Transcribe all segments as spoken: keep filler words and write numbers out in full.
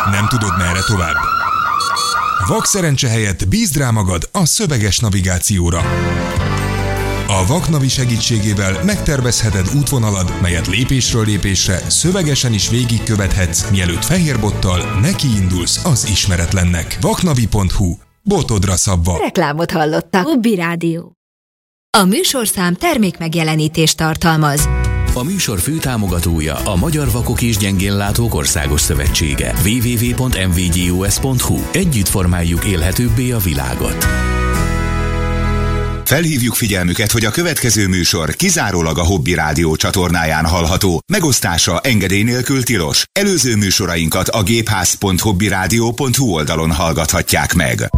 Nem tudod, merre tovább? Vak szerencse helyett bízd rá magad a szöveges navigációra. A Vaknavi segítségével megtervezheted útvonalad, melyet lépésről lépésre szövegesen is végigkövethetsz, mielőtt fehérbottal nekiindulsz az ismeretlennek. vaknavi pont hu. Botodra szabva. Reklámot hallottak. Hobby Rádió. A műsorszám termékmegjelenítést tartalmaz. A műsor főtámogatója a Magyar Vakok és Gyengénlátók Országos Szövetsége. double-u double-u double-u pont em vé gé o es pont hu. Együtt formáljuk élhetőbbé a világot. Felhívjuk figyelmüket, hogy a következő műsor kizárólag a Hobby Rádió csatornáján hallható. Megosztása engedély nélkül tilos. Előző műsorainkat a gépház pont hobbyradio pont hu oldalon hallgathatják meg.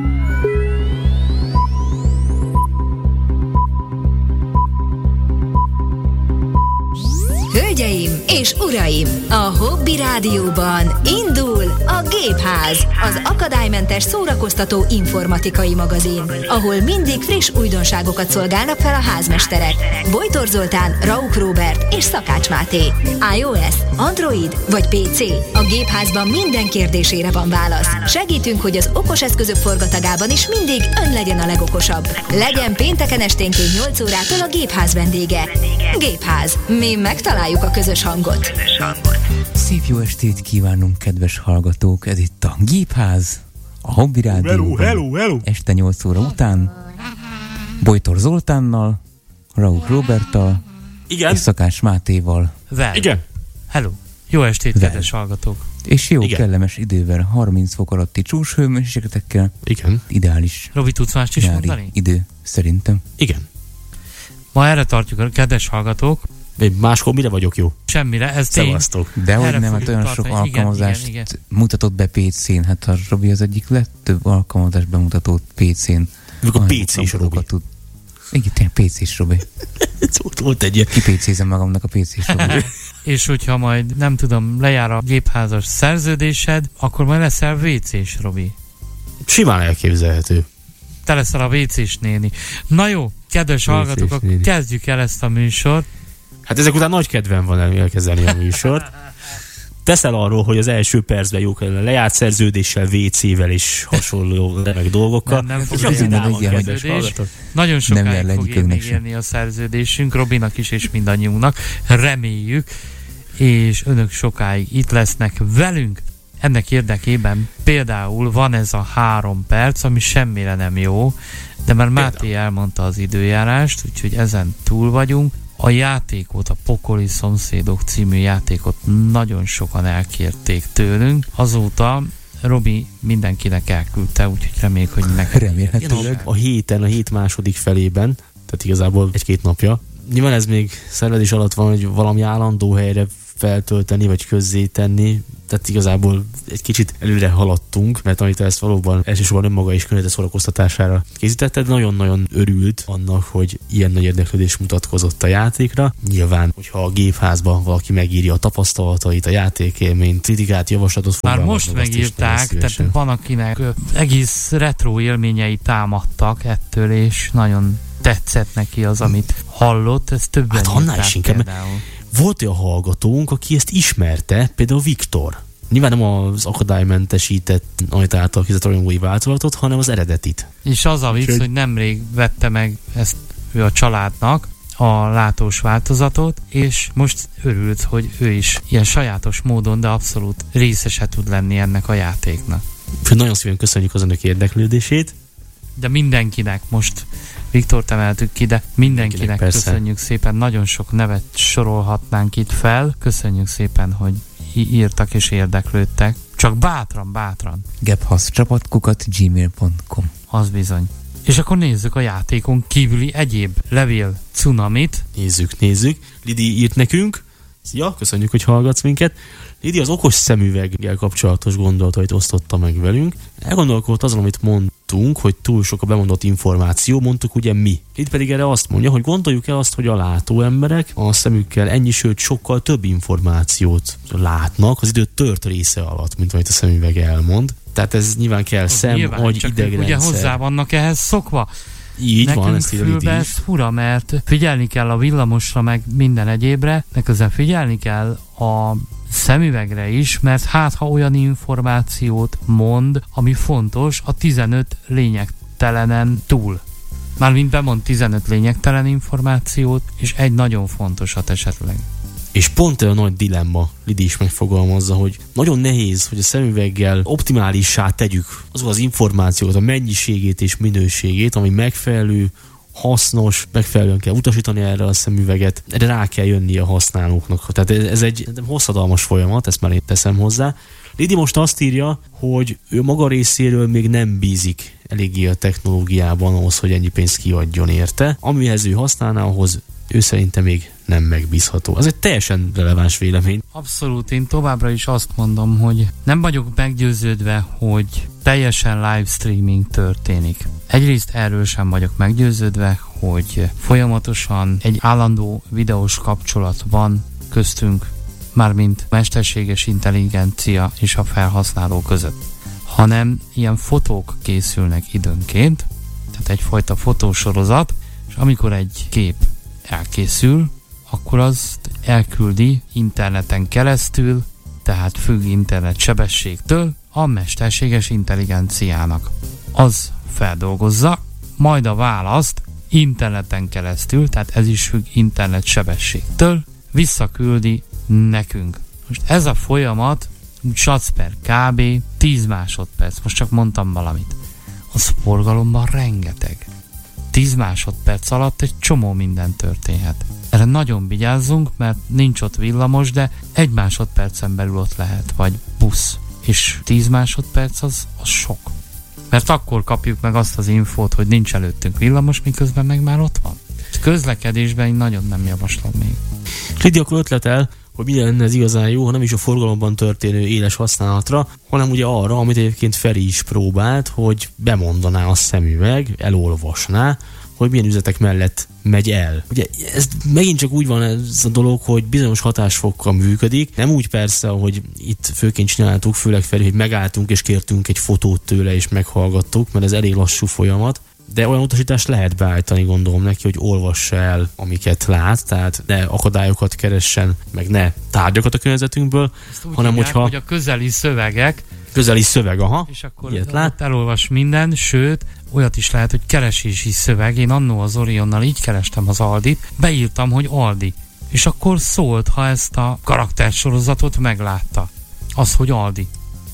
Hölgyeim és uraim, a Hobby Rádióban indul a Gépház, az akadálymentes szórakoztató informatikai magazin, ahol mindig friss újdonságokat szolgálnak fel a házmesterek. Bojtor Zoltán, Rauch Róbert és Szakács Máté. iOS, Android vagy pé cé? A Gépházban minden kérdésére van válasz. Segítünk, hogy az okos eszközök forgatagában is mindig ön legyen a legokosabb. Legyen pénteken esténként nyolc órától a Gépház vendége. Gépház. Mi megtaláljuk a közös hangot. Szép jó estét kívánunk, kedves hallgatók! Ez itt a Gépház, a Hobby Rádióban. Hello, hello, hello. Este nyolc óra után Bojtor Zoltánnal, Rauch Róberttal Igen. és Szakács Mátéval. Vel. Igen. Hello. Jó estét, Vel. kedves hallgatók. És jó, Igen. kellemes idővel, harminc fok alatti csúcshőmérsékletekkel. Igen. Ideális Robi, tudsz mást is nyári mondani? idő, szerintem. Igen. Ma erre tartjuk a kedves hallgatók. Máskor mire vagyok jó? Semmire, ez tény. Szevasztok. De hogy nem, hát olyan sok tartani. alkalmazást igen, igen, igen. mutatott be pé cén. Hát a Robi az egyik legtöbb alkalmazást bemutatott pé cén. Mikor pé cés Robi. Tud. Igen, tényleg pé cés Robi. Volt egy ilyen. Kipécézem magamnak a pé cés Robi. És hogyha majd, nem tudom, lejár a gépházas szerződésed, akkor majd leszel vé cés Robi. Simán elképzelhető. Te leszel a vé cés néni. Na jó, kedves hallgatók, akkor kezdjük el ezt a műsort. Hát ezek után nagy kedvem van elkezdeni a műsort. Teszel arról, hogy az első percben jók lenne lejárt szerződéssel, vé cével és hasonló meg dolgokkal. Nem, nem fog szerződés. Nagyon sokáig fog még élni a szerződésünk, Robinak is és mindannyiunknak. Reméljük, és önök sokáig itt lesznek velünk. Ennek érdekében például van ez a három perc, ami semmire nem jó, de már Máté elmondta az időjárást, úgyhogy ezen túl vagyunk. A játékot, a Pokoli Szomszédok című játékot nagyon sokan elkérték tőlünk. Azóta Robi mindenkinek elküldte, úgyhogy reméljük, hogy neked remélhetőleg. A héten, a hét második felében, tehát igazából egy-két napja. Nyilván ez még szervezés alatt van, hogy valami állandó helyre feltölteni, vagy közzétenni. Tehát igazából egy kicsit előre haladtunk, mert amit ezt valóban elsősorban önmaga is környezet szórakoztatására készítette, de nagyon-nagyon örült annak, hogy ilyen nagy érdeklődés mutatkozott a játékra. Nyilván, hogyha a gépházban valaki megírja a tapasztalatait, a játékélményt, kritikát, javaslatot már most megírták, tehát van akinek egész retro élményei támadtak ettől, és nagyon tetszett neki az, amit hallott. Ez többen hát annál is inkább. Volt olyan hallgatónk, aki ezt ismerte, például Viktor. Nyilván nem az akadálymentesített, amit által kizett rajongói változatot, hanem az eredetit. És az a vicc, hogy nemrég vette meg ezt ő a családnak, a látós változatot, és most örült, hogy ő is ilyen sajátos módon, de abszolút részese tud lenni ennek a játéknak. Nagyon szépen köszönjük az önök érdeklődését. De mindenkinek most Viktort emeltük ki, de mindenkinek köszönjük szépen. Nagyon sok nevet sorolhatnánk itt fel. Köszönjük szépen, hogy írtak és érdeklődtek. Csak bátran, bátran. gephasz csapatkukat gmail pont com. Az bizony. És akkor nézzük a játékon kívüli egyéb levél cunamit. Nézzük, nézzük. Lidi írt nekünk. Szia, köszönjük, hogy hallgatsz minket. Lidi az okos szemüveggel kapcsolatos gondolatait osztotta meg velünk. Elgondolkodott azon, amit mondtunk, hogy túl sok a bemondott információ, mondtuk ugye mi. Itt pedig erre azt mondja, hogy gondoljuk el azt, hogy a látó emberek a szemükkel ennyi, sőt sokkal több információt látnak az idő tört része alatt, mint amit a szemüveg elmond. Tehát ez nyilván kell az szem, nyilván, agy, idegrendszer. Ugye hozzá vannak ehhez szokva. Így nekünk van, ezt fülbe ez fura, mert figyelni kell a villamosra, meg minden egyébre, de közben figyelni kell a szemüvegre is, mert hát ha olyan információt mond, ami fontos a tizenöt lényegtelenen túl. Mármint bemond tizenöt lényegtelen információt, és egy nagyon fontosat esetleg. És pont olyan nagy dilemma, Lidi is megfogalmazza, hogy nagyon nehéz, hogy a szemüveggel optimálissá tegyük azok az információkat, a mennyiségét és minőségét, ami megfelelő, hasznos, megfelelően kell utasítani erre a szemüveget, erre rá kell jönni a használóknak. Tehát ez egy hosszadalmas folyamat, ezt már én teszem hozzá. Lidi most azt írja, hogy ő maga részéről még nem bízik eléggé a technológiában ahhoz, hogy ennyi pénzt kiadjon érte. Amihez ő használná, ahhoz ő szerintem még nem megbízható. Az egy teljesen releváns vélemény. Abszolút, én továbbra is azt mondom, hogy nem vagyok meggyőződve, hogy teljesen live streaming történik. Egyrészt erről sem vagyok meggyőződve, hogy folyamatosan egy állandó videós kapcsolat van köztünk, mármint mesterséges intelligencia és a felhasználó között, hanem ilyen fotók készülnek időnként, tehát egyfajta fotósorozat, és amikor egy kép elkészül, akkor azt elküldi interneten keresztül, tehát függ internet sebességtől a mesterséges intelligenciának. Az feldolgozza, majd a választ interneten keresztül, tehát ez is függ internet sebességtől, visszaküldi nekünk. Most ez a folyamat úgy satsz per kb. tíz másodperc, most csak mondtam valamit. A forgalomban rengeteg. tíz másodperc alatt egy csomó minden történhet. Erre nagyon vigyázzunk, mert nincs ott villamos, de egy másodpercen belül ott lehet, vagy busz. És tíz másodperc az, az sok. Mert akkor kapjuk meg azt az infót, hogy nincs előttünk villamos, miközben meg már ott van. Közlekedésben én nagyon nem javaslom még. Lidi akkor ötletel, hogy mi lenne ez igazán jó, ha nem is a forgalomban történő éles használatra, hanem ugye arra, amit egyébként Feri is próbált, hogy bemondaná a szemüveg, elolvasná, hogy milyen üzetek mellett megy el. Ugye ez megint csak úgy van ez a dolog, hogy bizonyos hatásfokkal működik, nem úgy persze, hogy itt főként csináltuk, főleg Feri, hogy megálltunk és kértünk egy fotót tőle és meghallgattuk, mert ez elég lassú folyamat. De olyan utasítást lehet beállítani, gondolom neki, hogy olvassa el, amiket lát, tehát ne akadályokat keressen, meg ne tárgyakat a környezetünkből, hanem hívják, hogyha... hogy a közeli szövegek, közeli szöveg, aha, és akkor ilyet lát. elolvas minden, sőt, olyat is lehet, hogy keresési szöveg. Én annó az Orionnal így kerestem az Aldit, beírtam, hogy Aldi. És akkor szólt, ha ezt a karaktersorozatot meglátta. Az, hogy Aldi.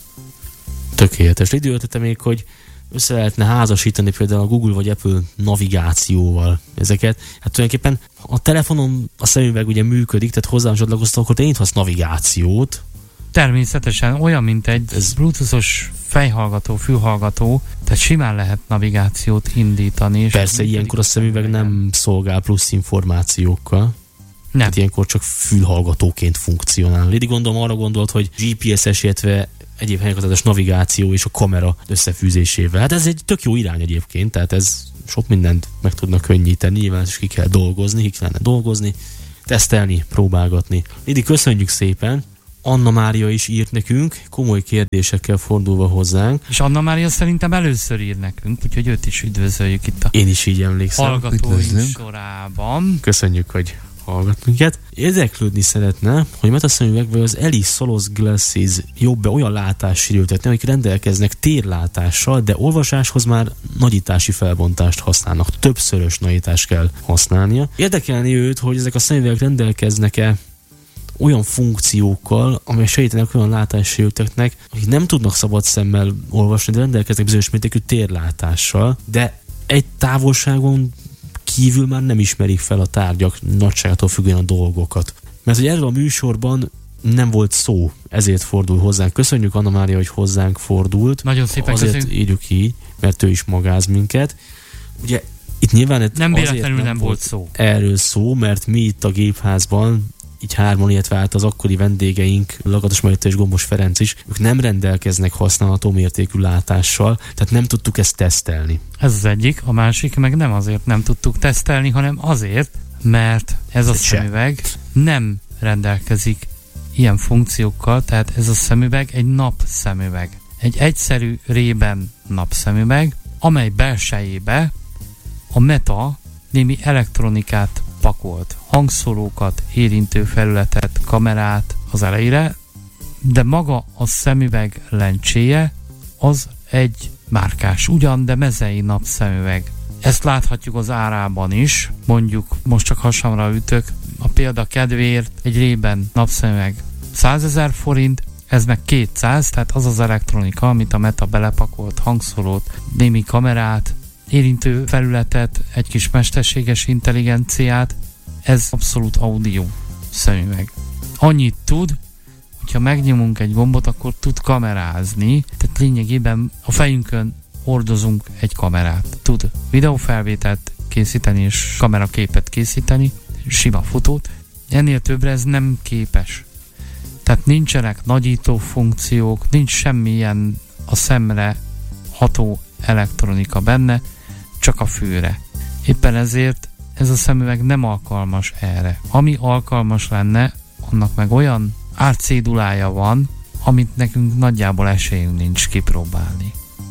Tökéletes. Időltette még, hogy össze lehetne házasítani például a Google vagy Apple navigációval ezeket. Hát tulajdonképpen a telefonon a szemüveg ugye működik, tehát hozzám csatlakoztam, akkor te indíthatsz navigációt. Természetesen olyan, mint egy ez bluetoothos fejhallgató, fülhallgató, tehát simán lehet navigációt indítani. És persze, ilyenkor a szemüveg nem szolgál plusz információkkal. Nem. Tehát ilyenkor csak fülhallgatóként funkcionál. Lidi gondolom arra gondolt, hogy gé pé es-es, illetve egyéb helyekatatos navigáció és a kamera összefűzésével. Hát ez egy tök jó irány egyébként, tehát ez sok mindent meg tudnak könnyíteni, nyilván is ki kell dolgozni, ki kellene dolgozni, tesztelni, próbálgatni. Lidi, köszönjük szépen! Anna Mária is írt nekünk, komoly kérdésekkel fordulva hozzánk. És Anna Mária szerintem először ír nekünk, úgyhogy őt is üdvözöljük itt a Én is így emlékszem. hallgatói sorában. Köszönjük, hogy hallgat minket. Érdeklődni szeretne, hogy metaszemüveg vagy az Ellie Solos Glasses jobb-e olyan látássérültetni, akik rendelkeznek térlátással, de olvasáshoz már nagyítási felbontást használnak. Többszörös nagyítást kell használnia. Érdekelni őt, hogy ezek a szemüvegek rendelkeznek-e olyan funkciókkal, amelyek segítenek olyan látássérülteknek, akik nem tudnak szabad szemmel olvasni, de rendelkeznek bizonyos mértékű térlátással, de egy távolságon kívül már nem ismerik fel a tárgyak nagyságától függően a dolgokat. Mert hogy erről a műsorban nem volt szó, ezért fordul hozzánk. Köszönjük, Anna Mária, hogy hozzánk fordult. Nagyon szépen azért köszönjük. Írjuk ki, mert ő is magáz minket. Ugye itt nyilván nem véletlenül nem, nem volt szó. Erről szó, mert mi itt a gépházban így hárman, illetve hát az akkori vendégeink, Lakatos Marita és Gombos Ferenc is, ők nem rendelkeznek használható mértékű látással, tehát nem tudtuk ezt tesztelni. Ez az egyik, a másik meg nem azért nem tudtuk tesztelni, hanem azért, mert ez a szemüveg nem rendelkezik ilyen funkciókkal, tehát ez a szemüveg egy napszemüveg. Egy egyszerű Ray-Ban napszemüveg, amely belsejébe a Meta némi elektronikát pakolt, hangszórókat, érintő felületet, kamerát az elejére, de maga a szemüveg lencséje az egy márkás, ugyan, de mezei napszemüveg. Ezt láthatjuk az árában is, mondjuk most csak hasamra ütök, a példa kedvéért egy Ray-Ban napszemüveg százezer forint, ez meg kétszáz, tehát az az elektronika, amit a Meta belepakolt, hangszórót, némi kamerát, érintő felületet, egy kis mesterséges intelligenciát, ez abszolút audio szemüveg. Annyit tud, hogyha megnyomunk egy gombot, akkor tud kamerázni, tehát lényegében a fejünkön hordozunk egy kamerát. Tud videófelvételt készíteni és kameraképet készíteni, sima fotót. Ennél többre ez nem képes. Tehát nincsenek nagyító funkciók, nincs semmilyen a szemre ható elektronika benne, csak a főre. Éppen ezért ez a szemüveg nem alkalmas erre. Ami alkalmas lenne, annak meg olyan árcédulája van, amit nekünk nagyjából esélyünk nincs kipróbálni.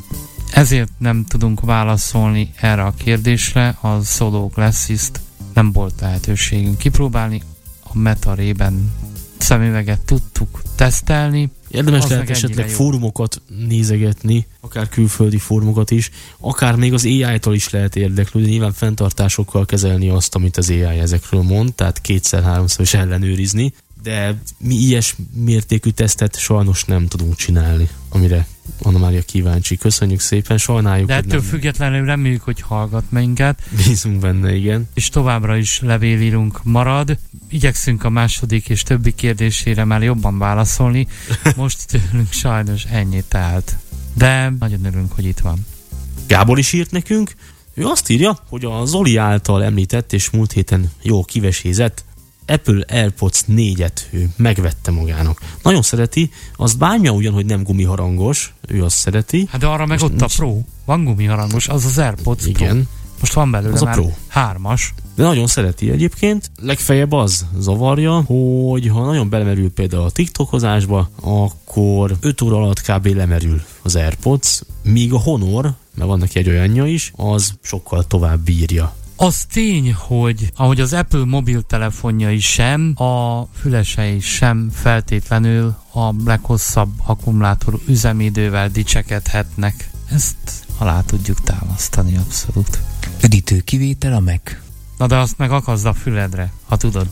Ezért nem tudunk válaszolni erre a kérdésre, a Solo Glasses-t nem volt lehetőségünk kipróbálni, a Meta Ray-Ban szemüveget tudtuk tesztelni. Érdemes lehet esetleg fórumokat nézegetni, akár külföldi fórumokat is, akár még az á í-tól is lehet érdeklődni, nyilván fenntartásokkal kezelni azt, amit az á í ezekről mond, tehát kétszer-háromszor is ellenőrizni, de mi ilyes mértékű tesztet sajnos nem tudunk csinálni, amire Anna Mária kíváncsi. Köszönjük szépen, sajnáljuk. De ettől nem... függetlenül reméljük, hogy hallgat minket. Bízunk benne, igen. És továbbra is levélírunk marad. Igyekszünk a második és többi kérdésére már jobban válaszolni. Most tőlünk sajnos ennyi telt. De nagyon örülünk, hogy itt van. Gábor is írt nekünk. Ő azt írja, hogy a Zoli által említett és múlt héten jó kivesézett Apple AirPods négyet ő megvette magának. Nagyon szereti, azt bánja ugyan, hogy nem gumiharangos, ő azt szereti. Hát de arra meg ott nincs... a Pro, van gumiharangos, az az AirPods igen. Pro. Most van belőle az a már Pro. hármas. De nagyon szereti egyébként. Legfeljebb az zavarja, hogy ha nagyon belemerül például a TikTokozásba, akkor öt óra alatt kb. Lemerül az AirPods, míg a Honor, mert van neki egy olyanja is, az sokkal tovább bírja. Az tény, hogy ahogy az Apple mobiltelefonjai sem, a fülesei sem feltétlenül a leghosszabb akkumulátor üzemidővel dicsekedhetnek. Ezt alá tudjuk támasztani abszolút. Üdítő kivétel a Mac. Na de azt meg akaszd a füledre, ha tudod.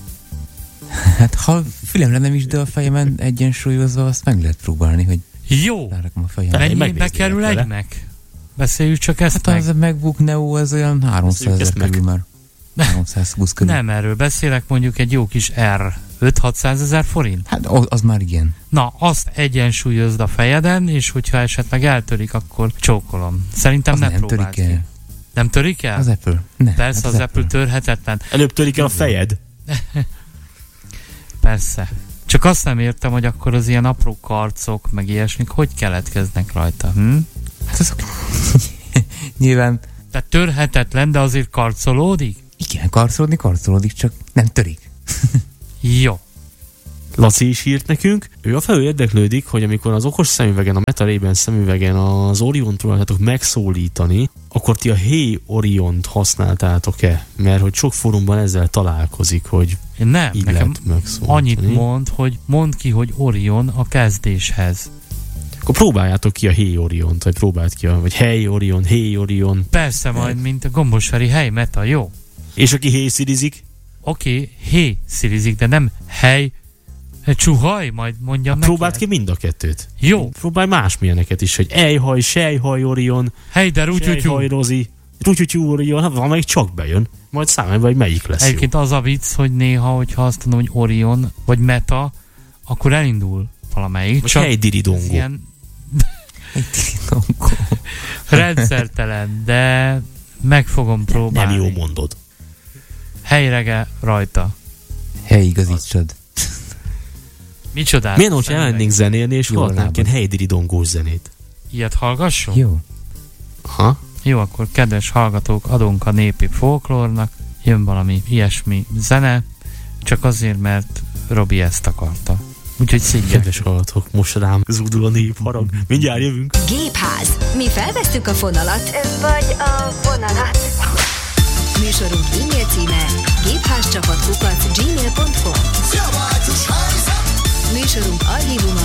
Hát ha fülemre nem is, de a fejemen egyensúlyozva azt meg lehet próbálni, hogy jó, rárakom a fejemre. Mennyibe kerül egy Mac? Beszéljük csak ezt hát meg. Hát az a MacBook Neo az olyan háromszázezer kerül már. háromszázhúsz körül. Nem erről beszélek, mondjuk egy jó kis R. öt-hatszázezer forint? Hát az már igen. Na, azt egyensúlyozd a fejeden, és hogyha esetleg eltörik, akkor csókolom. Szerintem az ne nem próbáld törik el. Nem törik el? Az Apple. Nem, Persze, hát az, az Apple, Apple törhetetlen. Előbb törik el a fejed. Persze. Csak azt nem értem, hogy akkor az ilyen apró karcok, meg ilyesmik, hogy keletkeznek rajta, hm? Hát azok nyilván... Tehát törhetetlen, de azért karcolódik? Igen, karcolódni, karcolódik, csak nem törik. Jó. Laci is írt nekünk. Ő a felül érdeklődik, hogy amikor az okos szemüvegen, a Meta Ray-Ban szemüvegen az Oriont próbáltátok megszólítani, akkor ti a Hey Oriont használtátok-e? Mert hogy sok fórumban ezzel találkozik, hogy én nem, így nekem lehet annyit mond, hogy mondd ki, hogy Orion a kezdéshez. Akkor próbáljátok ki a Hey Oriont, vagy próbáld ki a, vagy Hey Orion, Hey Orion. Persze, majd, mint a gombosferi Hey Meta, jó? És aki Hey szirizik? Oké, okay, Hey szirizik, de nem Hey csuhaj, majd mondjam meg. Próbáld ki mind a kettőt. Jó. Próbálj másmilyeneket is, hogy ejhaj, sejhaj Orion, hey, de rutyutyú. Sejhaj Rozi, rutyutyú Orion, hát valamelyik csak bejön. Majd számolj, vagy melyik lesz egyébként jó. Az a vicc, hogy néha, hogyha azt mondom, hogy Orion, vagy Meta, akkor elindul valamelyik. Vagy Hey Diridongo. Ilyen rendszertelen, de meg fogom próbálni. Nem jó mondod. Helyrege rajta. Helyigazítsad. Micsodát? Milyen, hogyha elmennénk zenélni, és hallgatnánk ilyen Hey Diridongós zenét? Ilyet hallgassunk? Jó. Aha. Jó, akkor kedves hallgatók, adunk a népi folklórnak, jön valami ilyesmi zene, csak azért, mert Robi ezt akarta. Úgyhogy szívják. Kedves hallgatók, most rám zúdul a népharag. Mindjárt jövünk. Gépház. Mi felvesztük a fonalat. Vagy a vonalat. Műsorunk e-mail címe gépházcsapatkukac gmail pont com. Műsorunk archívuma